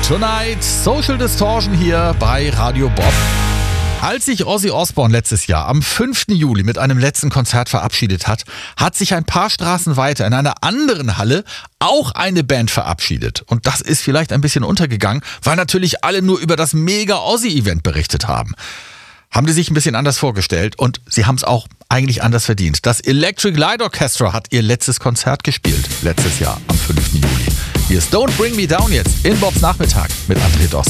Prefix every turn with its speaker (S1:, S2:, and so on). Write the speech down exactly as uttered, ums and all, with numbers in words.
S1: Tonight, Social Distortion hier bei Radio Bob. Als sich Ozzy Osbourne letztes Jahr am fünften Juli mit einem letzten Konzert verabschiedet hat, hat sich ein paar Straßen weiter in einer anderen Halle auch eine Band verabschiedet. Und das ist vielleicht ein bisschen untergegangen, weil natürlich alle nur über das Mega-Ozzy-Event berichtet haben. Haben die sich ein bisschen anders vorgestellt und sie haben es auch eigentlich anders verdient. Das Electric Light Orchestra hat ihr letztes Konzert gespielt, letztes Jahr am fünften Juli. Hier ist Don't Bring Me Down jetzt in Bobs Nachmittag mit André Dost.